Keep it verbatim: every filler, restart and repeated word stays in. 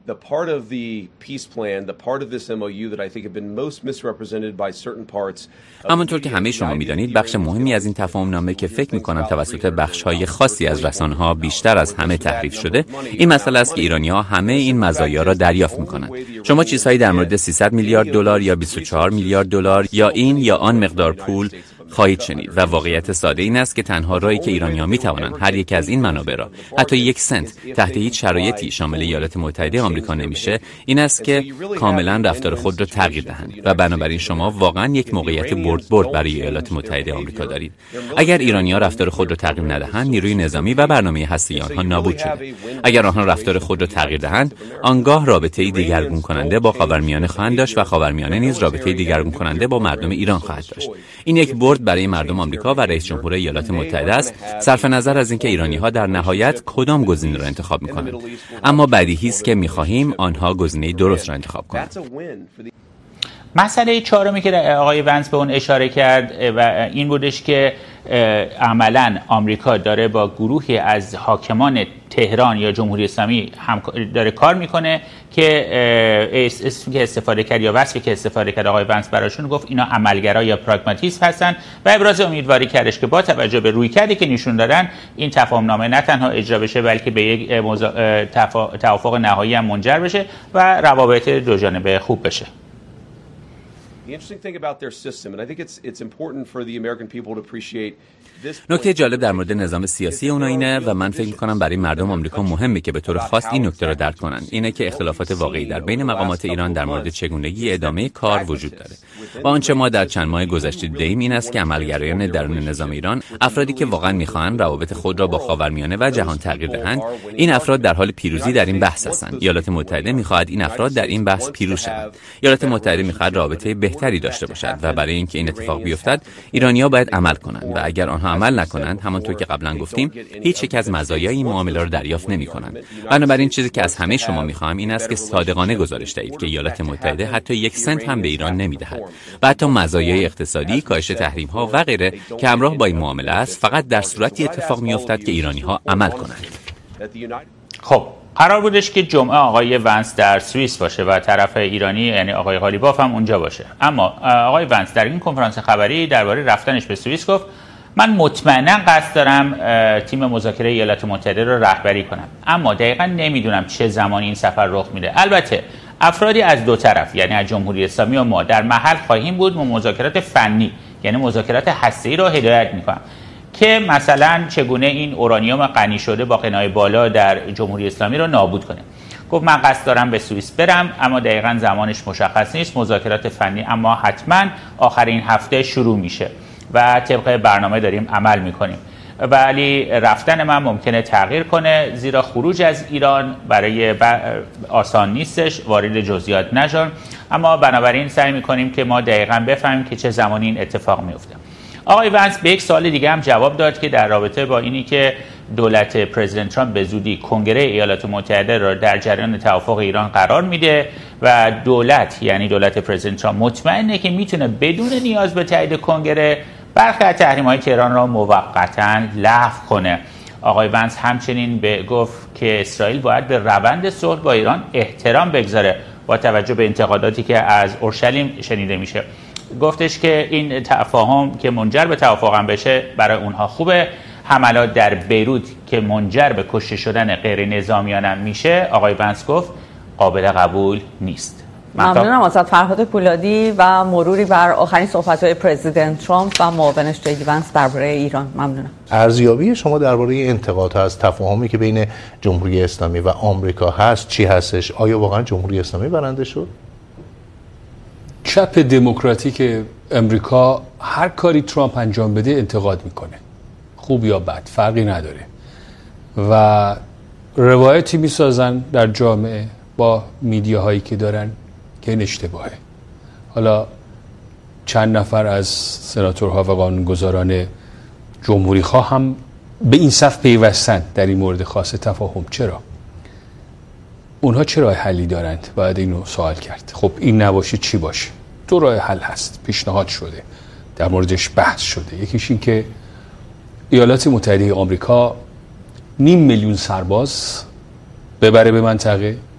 the part of the peace plan, the part of this M O U that I think have been most misrepresented by certain parts. همونطور که همه شما می‌دانید بخش مهمی از این تفاهم‌نامه که فکر می‌کنم توسط بخش‌های خاصی از رسانه‌ها بیشتر از همه تحریف شده، این مسئله است که ایرانی‌ها همه این مزایا را دریافت می‌کنند. شما چیزهایی در مورد سیصد میلیارد دلار یا بیست و چهار میلیارد دلار یا این یا آن مقدار پول خواهید شنید و واقعیت ساده این است که تنها راهی که ایرانی‌ها می‌توانند هر یک از این منابع را حتی یک سنت تحت هیچ شرایطی شامل ایالات متحده آمریکا نمیشه این است که کاملا رفتار خود را تغییر دهند و بنابراین شما واقعا یک موقعیت برد برد برای ایالات متحده آمریکا دارید. اگر ایرانی‌ها رفتار خود را تغییر ندهند نیروی نظامی و برنامه هسته‌ای آنها نابود شده. اگر آنها رفتار خود را تغییر دهند آنگاه رابطه‌ای دیگرگون کننده با خاورمیانه خواهند داشت و خاورمیانه نیز رابطه‌ای دیگرگون کننده با مردم ایران خواهد داشت. این یک برد برای مردم آمریکا و رئیس جمهور ایالات متحده است، صرف نظر از اینکه ایرانی‌ها در نهایت کدام گزینه را انتخاب می‌کنند. اما بدیهی است که می‌خواهیم آنها گزینه درست را انتخاب کنند. مسئله چهارمی که آقای ونس به اون اشاره کرد و این بودش که عملاً آمریکا داره با گروهی از حاکمان تهران یا جمهوری اسلامی هم داره کار میکنه که اسمی که استفاده کرد یا وصفی که استفاده کرد آقای ونس براشون گفت اینا عملگرا یا پراگماتیست هستن و ابراز امیدواری کردش که با توجه به رویکردی که نشون دادن این تفاهمنامه نه تنها اجرا بشه بلکه به یک توافق نهایی هم منجر بشه و روابط دو جانبه خوب بشه. نکته جالب در مورد نظام سیاسی اونا اینه و من فکر می‌کنم برای مردم آمریکا مهمه که به طور خاص این نکته رو درک کنن. اینه که اختلافات واقعی در بین مقامات ایران در مورد چگونگی ادامه کار وجود داره. و آنچه ما در چند ماه گذشته دیدیم این است که عملگرایان درون نظام ایران، افرادی که واقعا می‌خواهند روابط خود را با خاورمیانه و جهان تغییر دهند، این افراد در حال پیروزی در این بحث هستند. ایالات متحده می‌خواهد این افراد در این بحث پیروز شوند. ایالات متحده می‌خواهد رابطه بهتری داشته باشد و برای اینکه این اتفاق بیفتد، ایرانی‌ها باید عمل کنند و اگر آنها عمل نکنند، همانطور که قبلا گفتیم، هیچ یک از مزایای این معامله را دریافت نمی‌کنند. بنابراین چیزی که از همه شما می‌خواهم این است که صادقانه گزارش دهید که ایالات متحده حتی یک سنت هم به ایران نمی‌دهد و حتی مزایای اقتصادی، کاهش تحریم‌ها و غیره که همراه با این معامله است، فقط در صورتی اتفاق می‌افتد که ایرانی‌ها عمل کنند. خب قرار بودش که جمعه آقای ونس در سوئیس باشه و طرف ایرانی یعنی آقای قالیباف هم اونجا باشه، اما آقای ونس در این کنفرانس خبری درباره رفتنش به سوئیس گفت من مطمئنا قصد دارم تیم مذاکره ایالات متحده رو رهبری کنم، اما دقیقاً نمیدونم چه زمانی این سفر رخ میده. البته افرادی از دو طرف یعنی از جمهوری اسلامی و ما در محل خواهیم بود و مذاکرات فنی یعنی مذاکرات هسته‌ای رو هدایت میکنم که مثلا چگونه این اورانیوم غنی شده با قنای بالا در جمهوری اسلامی رو نابود کنه. گفت من قصد دارم به سوئیس برم اما دقیقاً زمانش مشخص نیست، مذاکرات فنی اما حتما آخر این هفته شروع میشه و طبق برنامه داریم عمل میکنیم، ولی رفتن من ممکنه تغییر کنه زیرا خروج از ایران برای آسان نیستش، وارد جزئیات نشم، اما بنابراین سعی میکنیم که ما دقیقاً بفهمیم که چه زمانی این اتفاق میفته. آقای ونس به یک سوال دیگه هم جواب داد که در رابطه با اینی که دولت پرزیدنت ترامپ به زودی کنگره ایالات متحده را در جریان توافق ایران قرار میده و دولت یعنی دولت پرزیدنت ترامپ مطمئنه که میتونه بدون نیاز به تایید کنگره برخی از تحریم‌های تهران را موقتاً لغو کنه. آقای ونس همچنین به گفت که اسرائیل باید به روند صلح با ایران احترام بگذاره با توجه به انتقاداتی که از اورشلیم شنیده میشه. گفتش که این تفاهم که منجر به توافق بشه برای اونها خوبه، حملات در بیروت که منجر به کشته شدن غیر نظامیان هم میشه آقای ونس گفت قابل قبول نیست. ممنونم ازت فرهاد پولادی و مروری بر آخرین صحبت‌های پرزیدنت ترامپ و معاونش جی دی ونس درباره ایران. ممنونم. ارزیابی شما درباره انتقادها از تفاهمی که بین جمهوری اسلامی و آمریکا هست چی هستش؟ آیا واقعا جمهوری اسلامی برنده شد؟ چپ دموکراتیک امریکا هر کاری ترامپ انجام بده انتقاد میکنه، خوب یا بد فرقی نداره و روایتی میسازن در جامعه با میدیاهایی که دارن که این اشتباهه. حالا چند نفر از سناتورها و قانونگذاران جمهوری خواه هم به این صف پیوستن در این مورد خاص تفاهم. چرا؟ اونها چه راه حلی دارند؟ باید اینو سوال کرد. خب این نباشه چی باشه؟ دو راه حل هست، پیشنهاد شده، در موردش بحث شده. یکیش این که ایالات متحده آمریکا نیم میلیون سرباز ببره به منطقه